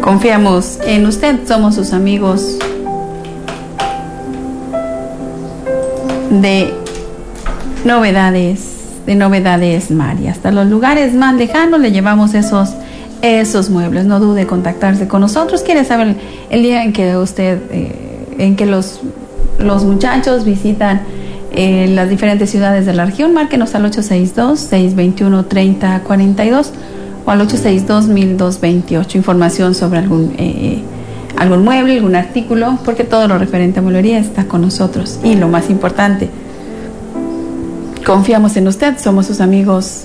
Confiamos en usted, somos sus amigos de Novedades Mari. Hasta los lugares más lejanos le llevamos esos muebles. No dude en contactarse con nosotros. ¿Quiere saber el día en que los muchachos visitan las diferentes ciudades de la región? Márquenos al 862-621-3042 o al 862-1228. Información sobre algún mueble, algún artículo, porque todo lo referente a mueblería está con nosotros. Y lo más importante, confiamos en usted, somos sus amigos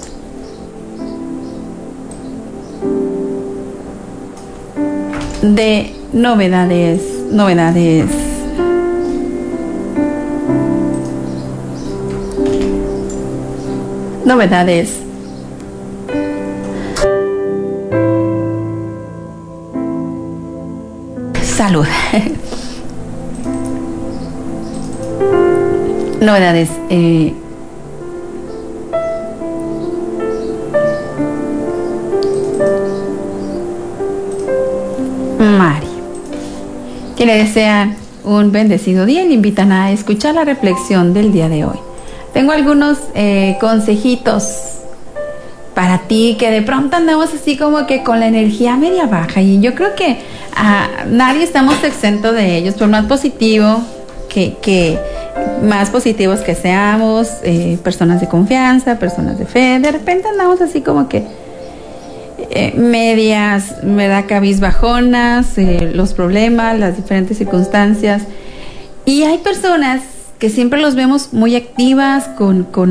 de Novedades Salud. Novedades Mari, que le desean un bendecido día y le invitan a escuchar la reflexión del día de hoy. Tengo algunos consejitos para ti que de pronto andamos así como que con la energía media baja, y yo creo que nadie estamos exento de ellos. Por más positivo más positivos que seamos, personas de confianza, personas de fe, de repente andamos así como que medias, me da cabizbajonas, los problemas, las diferentes circunstancias. Y hay personas que siempre los vemos muy activas, con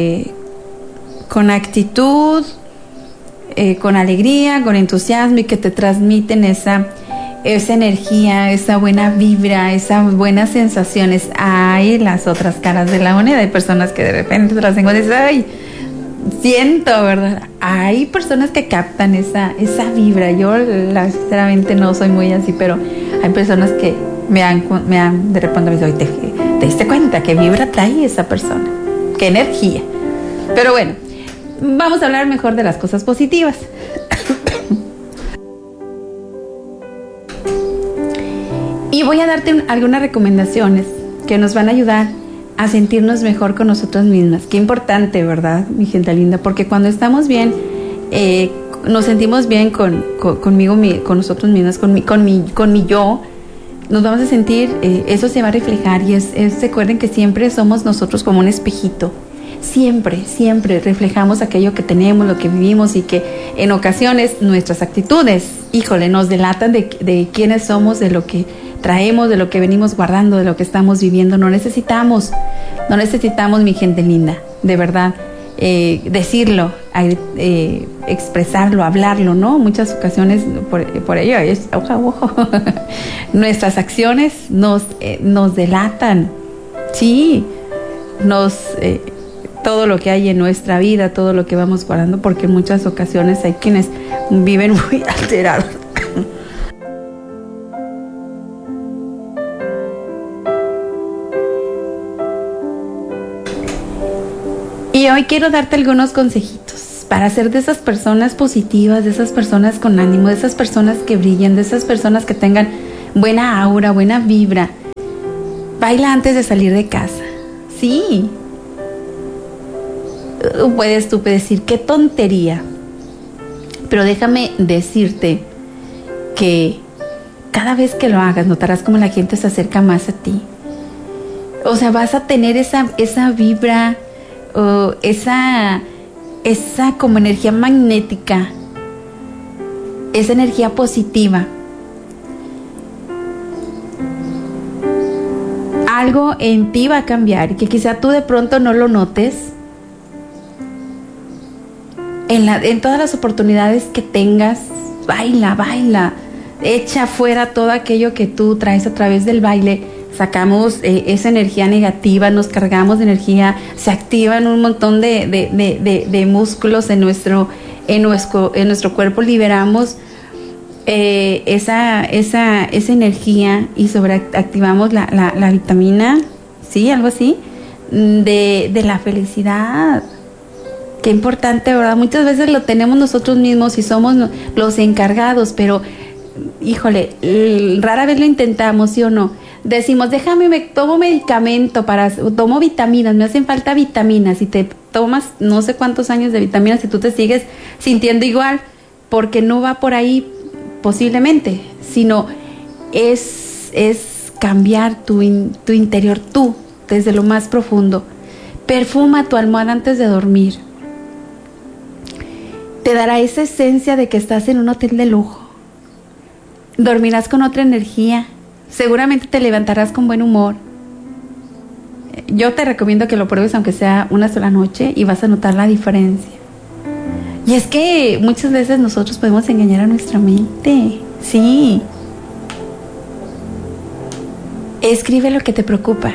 actitud, con alegría, con entusiasmo, y que te transmiten esa energía, esa buena vibra, esas buenas sensaciones. Hay las otras caras de la moneda. Hay personas que de repente te las tengo y dices, ay, siento, ¿verdad? Hay personas que captan esa vibra. Yo sinceramente no soy muy así, pero hay personas que me han de repente me dicen, oye, ¿te diste cuenta qué vibra trae esa persona? ¿Qué energía? Pero bueno, vamos a hablar mejor de las cosas positivas. Y voy a darte algunas recomendaciones que nos van a ayudar a sentirnos mejor con nosotras mismas. Qué importante, ¿verdad, mi gente linda? Porque cuando estamos bien, nos sentimos bien conmigo, con nosotros mismas, con mi yo, nos vamos a sentir, eso se va a reflejar. Y recuerden que siempre somos nosotros como un espejito. Siempre reflejamos aquello que tenemos, lo que vivimos, y que en ocasiones nuestras actitudes, híjole, nos delatan de quiénes somos, de lo que traemos, de lo que venimos guardando, de lo que estamos viviendo. No necesitamos, mi gente linda, de verdad, decirlo, expresarlo, hablarlo, ¿no? Muchas ocasiones por ello es ojo. Nuestras acciones nos delatan, sí, todo lo que hay en nuestra vida, todo lo que vamos guardando, porque en muchas ocasiones hay quienes viven muy alterados. Y hoy quiero darte algunos consejitos para ser de esas personas positivas, de esas personas con ánimo, de esas personas que brillen, de esas personas que tengan buena aura, buena vibra. Baila antes de salir de casa. Sí. Puedes tú decir, qué tontería. Pero déjame decirte que cada vez que lo hagas, notarás como la gente se acerca más a ti. O sea, vas a tener esa vibra, esa como energía magnética, esa energía positiva. Algo en ti va a cambiar, y que quizá tú de pronto no lo notes. En todas las oportunidades que tengas, baila, echa fuera todo aquello que tú traes a través del baile. Sacamos esa energía negativa, nos cargamos de energía, se activan un montón de músculos en nuestro cuerpo, liberamos esa energía y sobreactivamos la vitamina, sí, algo así, de la felicidad. Qué importante, ¿verdad? Muchas veces lo tenemos nosotros mismos y somos los encargados, pero híjole, rara vez lo intentamos, ¿sí o no? Decimos, tomo medicamento, tomo vitaminas, me hacen falta vitaminas, y te tomas no sé cuántos años de vitaminas y tú te sigues sintiendo igual, porque no va por ahí posiblemente, sino es cambiar tu interior, tú, desde lo más profundo. Perfuma tu almohada antes de dormir. Te dará esa esencia de que estás en un hotel de lujo. Dormirás con otra energía. Seguramente te levantarás con buen humor. Yo te recomiendo que lo pruebes aunque sea una sola noche y vas a notar la diferencia. Y es que muchas veces nosotros podemos engañar a nuestra mente. Sí. Escribe lo que te preocupa.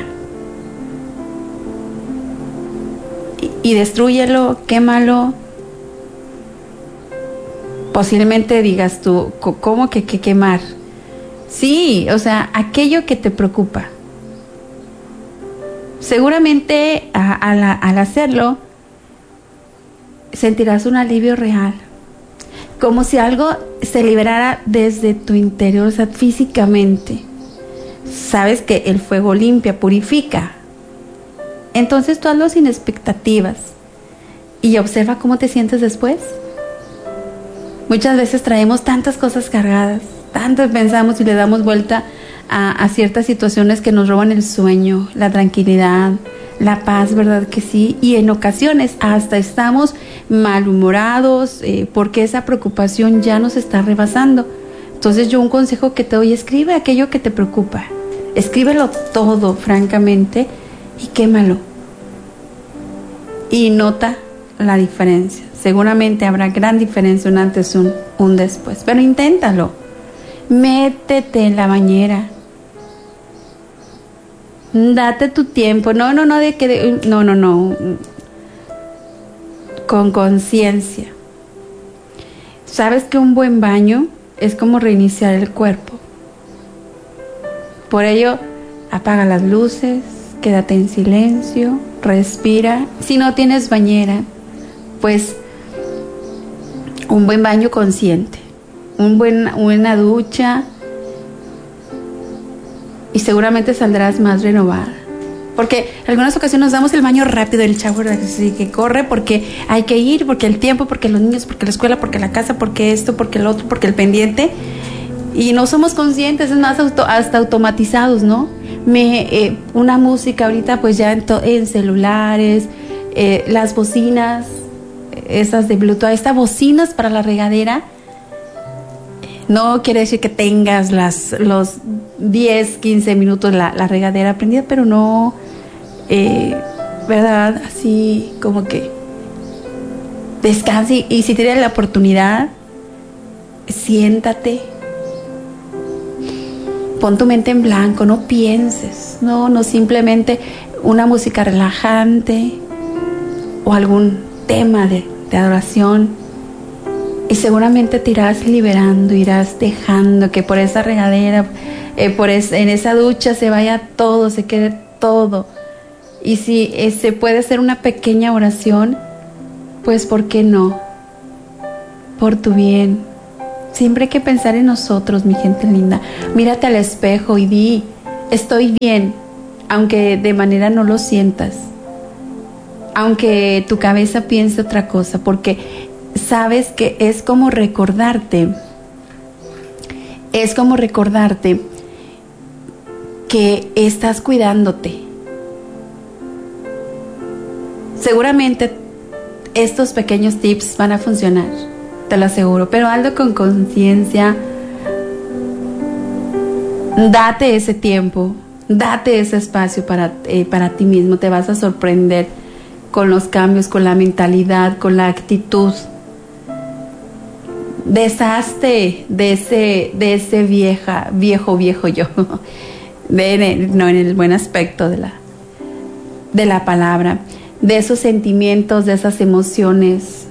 Y destrúyelo, quémalo. Posiblemente digas tú, ¿cómo que quemar? Sí, o sea, aquello que te preocupa. Seguramente al hacerlo sentirás un alivio real, como si algo se liberara desde tu interior, o sea, físicamente. Sabes que el fuego limpia, purifica. Entonces tú hazlo sin expectativas y observa cómo te sientes después. Muchas veces traemos tantas cosas cargadas, tanto pensamos y le damos vuelta a ciertas situaciones que nos roban el sueño, la tranquilidad, la paz, ¿verdad que sí? Y en ocasiones hasta estamos malhumorados porque esa preocupación ya nos está rebasando. Entonces yo un consejo que te doy, escribe aquello que te preocupa. Escríbelo todo, francamente, y quémalo. Y nota la diferencia. Seguramente habrá gran diferencia, un antes, un después. Pero inténtalo. Métete en la bañera. Date tu tiempo. No. Con conciencia. Sabes que un buen baño es como reiniciar el cuerpo. Por ello, apaga las luces, quédate en silencio, respira. Si no tienes bañera, pues un buen baño consciente, una ducha, y seguramente saldrás más renovada. Porque en algunas ocasiones nos damos el baño rápido, el shower, así que corre porque hay que ir, porque el tiempo, porque los niños, porque la escuela, porque la casa, porque esto, porque el otro, porque el pendiente, y no somos conscientes, es más hasta automatizados, ¿no? Una música ahorita pues ya en celulares, las bocinas, esas de Bluetooth, estas bocinas para la regadera, no quiere decir que tengas los 10, 15 minutos la regadera prendida, pero no, ¿verdad? Así como que descanse, y si tienes la oportunidad, siéntate, pon tu mente en blanco, no pienses, no simplemente una música relajante o algún tema de adoración, y seguramente te irás liberando, irás dejando que por esa regadera, en esa ducha se vaya todo, se quede todo. Y si se puede hacer una pequeña oración, pues ¿por qué no? Por tu bien. Siempre hay que pensar en nosotros, mi gente linda. Mírate al espejo y di, estoy bien, aunque de manera no lo sientas, aunque tu cabeza piense otra cosa, porque sabes que es como recordarte que estás cuidándote. Seguramente estos pequeños tips van a funcionar, te lo aseguro, pero hazlo con conciencia. Date ese tiempo, date ese espacio para ti mismo. Te vas a sorprender con los cambios, con la mentalidad, con la actitud. Deshazte de ese viejo yo, no en el buen aspecto de la palabra, de esos sentimientos, de esas emociones.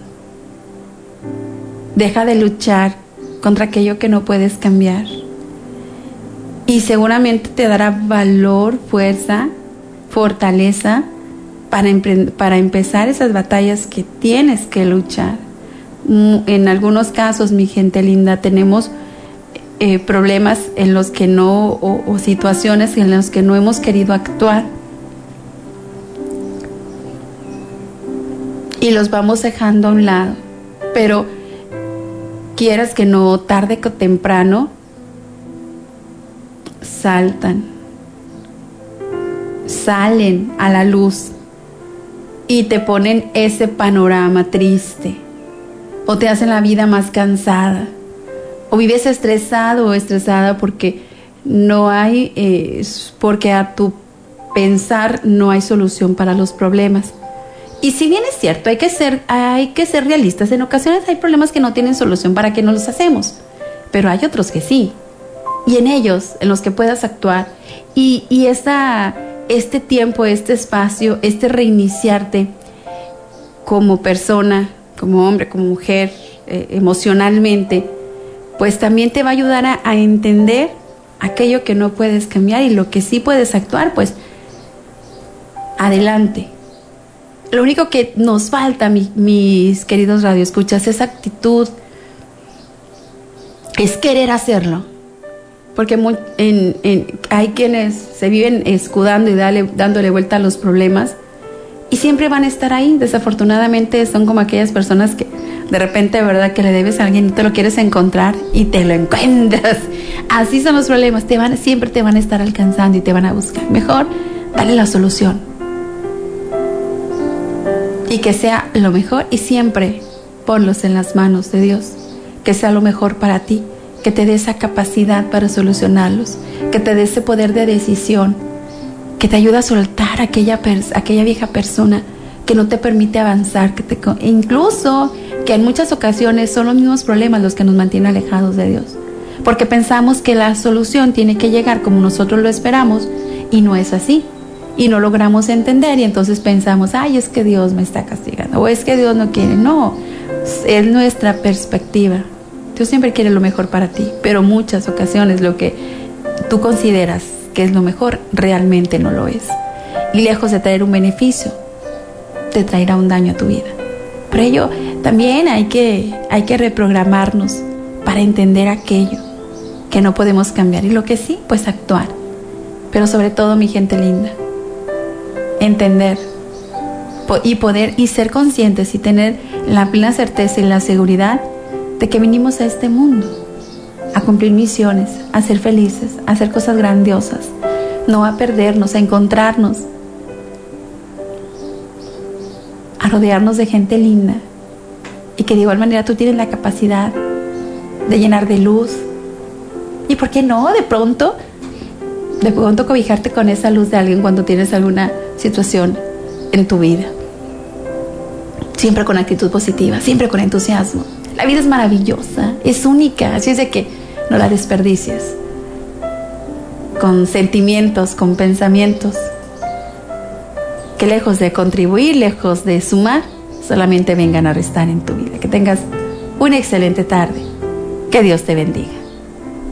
Deja de luchar contra aquello que no puedes cambiar, y seguramente te dará valor, fuerza, fortaleza para empezar esas batallas que tienes que luchar. En algunos casos, mi gente linda, tenemos problemas en los que no, o situaciones en las que no hemos querido actuar. Y los vamos dejando a un lado. Pero quieras que no, tarde o temprano, salen a la luz y te ponen ese panorama triste, o te hacen la vida más cansada, o vives estresado o estresada porque no hay, porque a tu pensar no hay solución para los problemas. Y si bien es cierto, hay que ser realistas. En ocasiones hay problemas que no tienen solución, ¿para qué no los hacemos? Pero hay otros que sí. Y en ellos, en los que puedas actuar. Y este tiempo, este espacio, este reiniciarte como persona, como hombre, como mujer, emocionalmente, pues también te va a ayudar a entender aquello que no puedes cambiar, y lo que sí puedes actuar, pues adelante. Lo único que nos falta, mis queridos radioescuchas, es actitud, es querer hacerlo. Porque hay quienes se viven escudando y dándole vuelta a los problemas, y siempre van a estar ahí. Desafortunadamente son como aquellas personas que de repente, de verdad, que le debes a alguien y te lo quieres encontrar y te lo encuentras. Así son los problemas, siempre te van a estar alcanzando y te van a buscar. Mejor dale la solución, y que sea lo mejor, y siempre ponlos en las manos de Dios, que sea lo mejor para ti, que te dé esa capacidad para solucionarlos, que te dé ese poder de decisión, que te ayude a soltar a aquella vieja persona que no te permite avanzar, incluso que en muchas ocasiones son los mismos problemas los que nos mantienen alejados de Dios, porque pensamos que la solución tiene que llegar como nosotros lo esperamos, y no es así, y no logramos entender, y entonces pensamos, ay, es que Dios me está castigando, o es que Dios no quiere. No, es nuestra perspectiva. Dios siempre quiere lo mejor para ti, pero muchas ocasiones lo que tú consideras que es lo mejor realmente no lo es, y lejos de traer un beneficio, te traerá un daño a tu vida. Por ello también hay que reprogramarnos para entender aquello que no podemos cambiar, y lo que sí, pues actuar. Pero sobre todo, mi gente linda, entender y poder y ser conscientes y tener la plena certeza y la seguridad de que vinimos a este mundo a cumplir misiones, a ser felices, a hacer cosas grandiosas, no a perdernos, a encontrarnos, a rodearnos de gente linda, y que de igual manera tú tienes la capacidad de llenar de luz, y por qué no, de pronto cobijarte con esa luz de alguien cuando tienes alguna situación en tu vida. Siempre con actitud positiva, siempre con entusiasmo. La vida es maravillosa, es única, así es de que no la desperdicies con sentimientos, con pensamientos que, lejos de contribuir, lejos de sumar, solamente vengan a restar en tu vida. Que tengas una excelente tarde. Que Dios te bendiga.